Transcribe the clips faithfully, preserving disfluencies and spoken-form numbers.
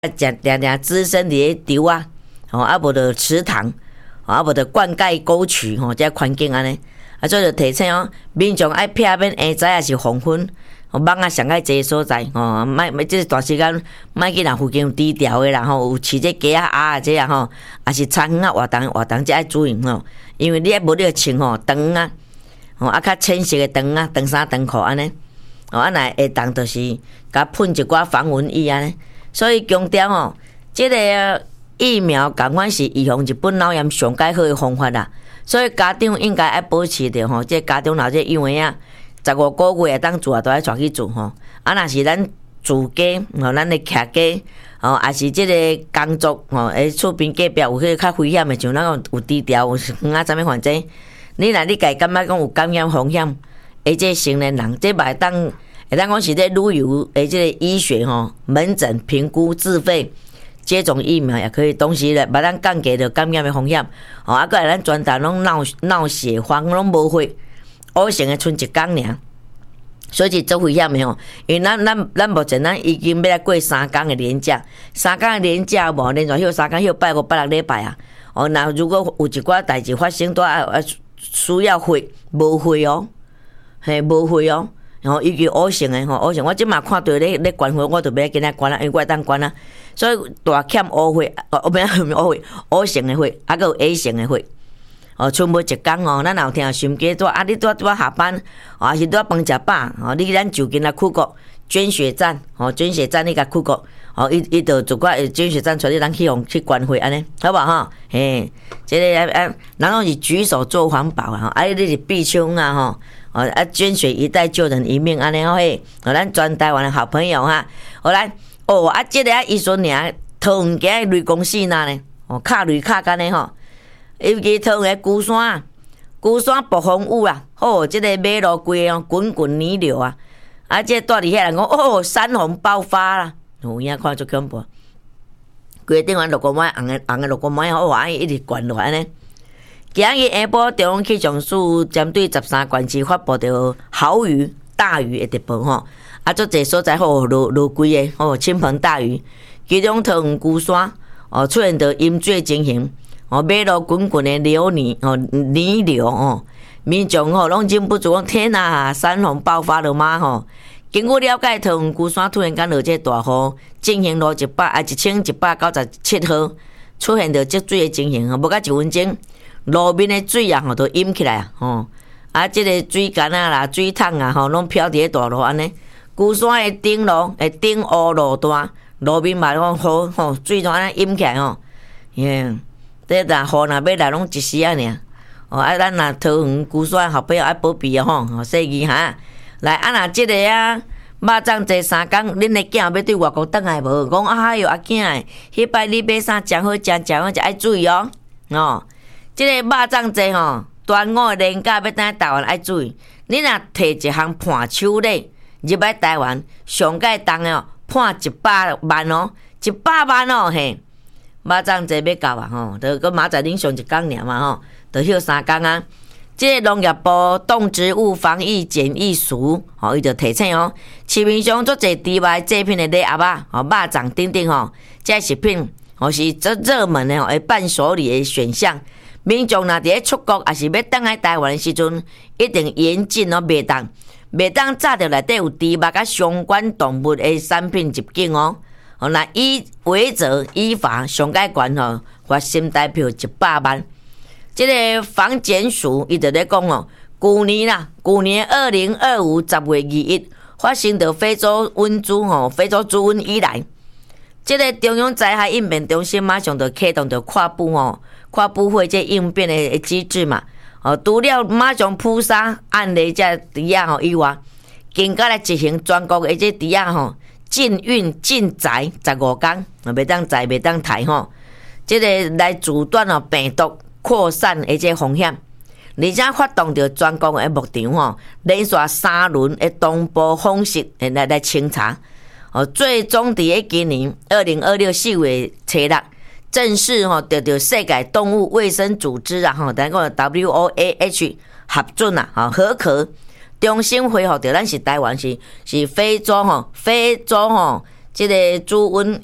定定定滋生伫咧稻啊，吼啊无着池塘，啊无着灌溉沟渠吼，这环境安尼，啊所以就提醒哦，民众爱避免下早也是黄昏，吼蚊啊上爱济所在，吼莫莫即段时间莫去人附近有低调的啦，吼有饲这鸡啊鸭啊这啊吼，也是田园啊活动活动，这爱注意吼，因为你无你穿吼长啊，吼啊较浅色的长啊，长衫长裤安尼，哦啊若会当就是甲喷一寡防蚊液安尼。所以强调吼，即、这个疫苗赶快是预防日本脑炎上解好的方法啦。所以家长应该爱保持着吼，即家长老这幼儿啊，十五个月当住啊，都爱带去住吼。啊，若是咱住家吼，咱咧徛家吼，也是即个工作吼，诶，厝边隔壁有迄个较危险的，像咱有有低调有园啊，啥物反正，你若你家感觉讲有感染风险，诶，这成年人这嘛当。会当讲是咧旅游诶，即个医学吼门诊评估自费接种疫苗也可以，同时咧把咱降低着感染的风险。哦，啊，个咱全台拢闹闹血荒，拢无血，乌成诶剩一工尔，所以是足危险诶吼。因为咱咱咱目前咱已经要来过三工诶连假，三工诶连假无连续休三工休拜五拜六礼拜啊。哦，那如果有一寡代志发生，都爱爱需要血，无血哦，嘿，无血哦。然后尤其乌性的吼，乌性我即马看到咧咧关火，我就要跟他关啦，因为我当关啦，所以大欠乌血，哦，不是乌血，乌性的血，还有 A 型的血，哦，剩无一工哦，咱有听心机多，啊，你拄拄下班，啊是拄饭食饱，哦，你咱就近来去国捐血站，哦，捐血站你甲去国，哦，伊伊就做个捐血站出来，咱去用去关血安尼，好无吼？嘿，即个啊，咱拢是举手做环保啊，啊，你是避枪啊吼。哦啊，捐血一袋救人一命，安尼好嘿！哦，咱全台湾的好朋友哈，好来哦啊，这个啊，伊说尔桃园街雷公司那呢，哦，卡雷卡干呢吼，尤其桃园龟山，龟山暴风雨啊，哦，这个马路规哦滚滚泥流啊，啊，这住伫遐人讲哦，山洪爆发啦，有影看足恐怖，规顶完六个麦红的红的六个麦哦，安尼一直灌落安尼。今日下晡，中央气象署针对十三县市发布着豪雨、大雨的特报吼，啊，足侪所在吼落落规个吼倾盆大雨，其中桃园龟山哦出现着淹水情形，哦马路滚滚的流泥哦泥流哦，民众吼拢忍不住讲天哪，山洪爆发了吗吼？经过了解，桃园龟山突然间落这大雨，进行路一百啊一千一百九十七号出现着积水的情形，无到一分钟。路面的水啊，吼都淹起来啊，吼啊，即个水干啊啦、水桶啊，吼拢飘伫咧大路安尼。龟山的顶路、诶顶乌路段，路面嘛拢好吼，水都安尼淹起来吼。耶，这若雨若要来，拢一时啊尔。哦，啊，咱若桃园龟山好朋友爱保庇啊吼，吼细语哈。来，啊若即个啊，肉粽坐三工，恁的囝要对外国倒来无？讲哎哟，阿囝诶，迄摆你买啥诚好食，诚好食爱注意哦，哦。即个肉粽节吼，端午的年假要等台湾爱注意。你若摕一项伴手礼入来台湾，上届当的哦，判一百万哦，一百万哦嘿。肉粽节要到啊吼，就个明仔日上一工尔嘛吼，就休三工啊。即个农业部动植物防疫检疫署吼，伊就提醒哦，市面上足侪猪肉制品的礼盒啊，吼肉粽等等吼，这食品吼是足热门的吼，诶伴手礼的选项。民众若伫咧出国，也是要倒来台湾的时阵，一定严禁哦，袂当袂当炸着内底有猪肉甲相关动物的产品入境哦。哦，那依违者依法上界悬吼，罚新台币一百万。即个防检署伊就咧讲哦，去年啦，去年二零二五十月二一发生着非洲瘟猪吼，非洲猪瘟以来，即个中央灾害应变中心马上就启动着跨部吼。跨部会这应变的机制嘛，哦，除了马上扑杀按例这猪仔吼以外，更加来执行全国的这猪仔吼禁运禁载十五天，袂当载袂当抬吼，这个来阻断哦病毒扩散的这风险，而且发动着全国的牧场吼，连续三轮的同步方式来来清查，哦，最终伫咧今年二零二六四月初六。正式吼得到世界动物卫生组织啊吼，等个 W O A H 核准啊，吼合可，中心恢复着咱是台湾是是非洲吼，非洲吼，即、这个猪瘟疫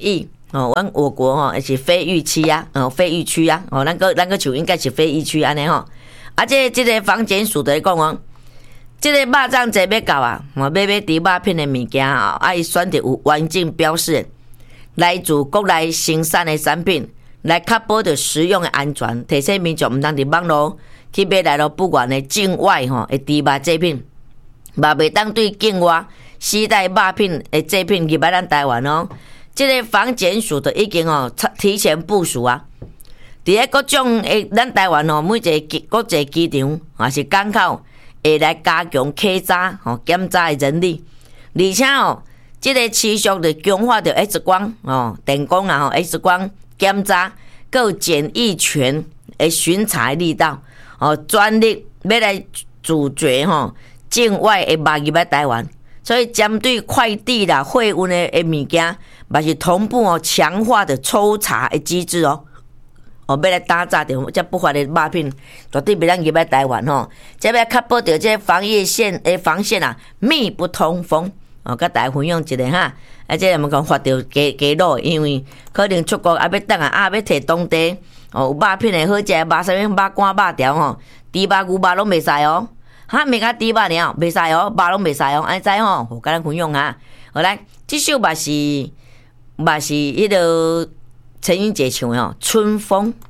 哦，阮我国吼也是非预期啊，哦，非预区啊，哦，咱个咱个厝应该是非预区安尼吼。啊，这这个防检署的讲哦，这个肉粽节要到啊，哦，买买猪肉片的物件啊，爱选择有环境标示，来自国内生产的产品，来确保着食用的安全，提醒民众毋通伫网络去买来咯不管的境外吼的猪肉制品，嘛袂当对境外携带肉片的制品入来咱台湾哦。这个防检署的已经哦提前部署啊，伫咧各种诶，咱台湾哦每一个国际机场还是港口会来加强稽查吼检查的人力，而且哦，这个持续的强化着 X 光哦、电工啊吼 X 光检查，各检疫权的巡查力道哦，专力要来阻绝吼境外的肉入来台湾。所以针对快递啦、货运的诶物件，嘛是同步哦强化的抽查的机制哦，哦要来打炸着这不法的肉片，绝对袂当入来台湾吼。这要确保着这防疫线诶防线啊密不通风哦，甲大家分享一下哈。啊，这我们讲发着加加路，因为可能出国啊要等啊啊要摕当地哦有肉片的好食的肉，啥物肉干、肉条吼，猪肉、牛肉拢袂使哦。哈，免甲猪肉尔，袂使哦，肉拢袂使哦，安知吼？互甲咱分享啊。好来，这首嘛是嘛是迄个陈英杰唱的哦，《春风》。